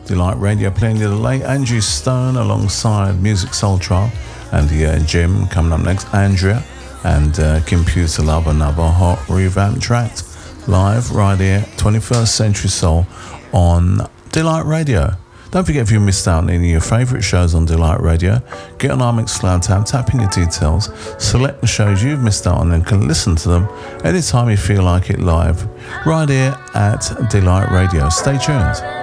Delight Radio, playing you the late Angie Stone alongside Music Soul Trial, and Jim coming up next, Andrea and Computer Love, another hot revamped track live right here, 21st Century Soul on Delight Radio. Don't forget, if you missed out on any of your favourite shows on Delight Radio, get on our Mixcloud tab, tap in your details, select the shows you've missed out on, and can listen to them anytime you feel like it live right here at Delight Radio. Stay tuned.